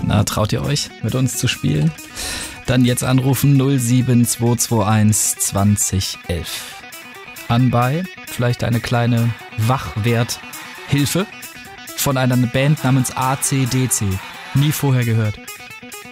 Na, traut ihr euch, mit uns zu spielen? Dann jetzt anrufen 07221 2011. Anbei, vielleicht eine kleine Wachwerthilfe von einer Band namens AC/DC. Nie vorher gehört.